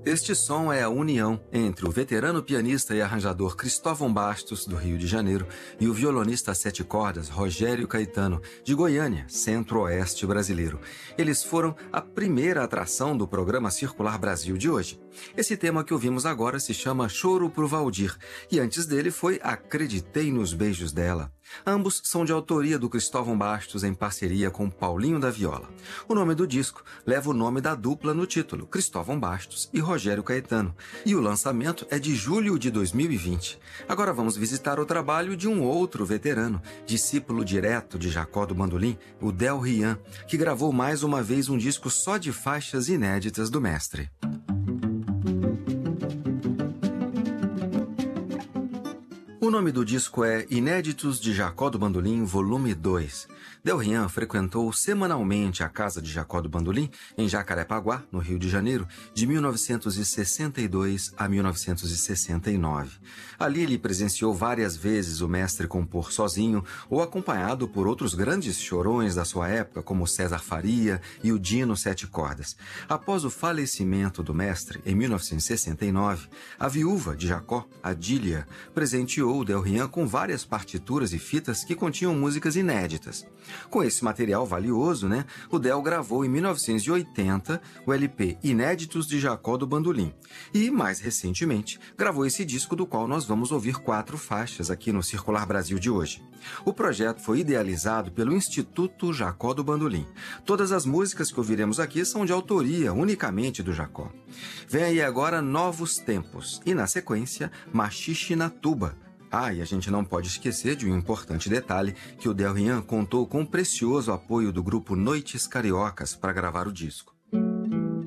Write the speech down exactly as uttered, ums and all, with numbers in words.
Este som é a união entre o veterano pianista e arranjador Cristóvão Bastos, do Rio de Janeiro, e o violonista a sete cordas Rogério Caetano, de Goiânia, centro-oeste brasileiro. Eles foram a primeira atração do programa Circular Brasil de hoje. Esse tema que ouvimos agora se chama Choro pro Valdir, e antes dele foi Acreditei nos Beijos Dela. Ambos são de autoria do Cristóvão Bastos em parceria com Paulinho da Viola. O nome do disco leva o nome da dupla no título, Cristóvão Bastos e Rogério Caetano, e o lançamento é de julho de dois mil e vinte. Agora vamos visitar o trabalho de um outro veterano, discípulo direto de Jacó do Bandolim, o Del Rian, que gravou mais uma vez um disco só de faixas inéditas do mestre. O nome do disco é Inéditos de Jacó do Bandolim, volume dois. Del Rian frequentou semanalmente a casa de Jacó do Bandolim, em Jacarepaguá, no Rio de Janeiro, de mil novecentos e sessenta e dois a mil novecentos e sessenta e nove. Ali ele presenciou várias vezes o mestre compor sozinho ou acompanhado por outros grandes chorões da sua época, como César Faria e o Dino Sete Cordas. Após o falecimento do mestre, em mil novecentos e sessenta e nove, a viúva de Jacó, Adília, presenteou o Del Rian com várias partituras e fitas que continham músicas inéditas. Com esse material valioso, né, o Del gravou em mil novecentos e oitenta o L P Inéditos de Jacó do Bandolim e, mais recentemente, gravou esse disco do qual nós vamos ouvir quatro faixas aqui no Circular Brasil de hoje. O projeto foi idealizado pelo Instituto Jacó do Bandolim. Todas as músicas que ouviremos aqui são de autoria unicamente do Jacó. Vem aí agora Novos Tempos e, na sequência, Machixe na Tuba. Ah, e a gente não pode esquecer de um importante detalhe, que o Del Rian contou com o precioso apoio do grupo Noites Cariocas para gravar o disco.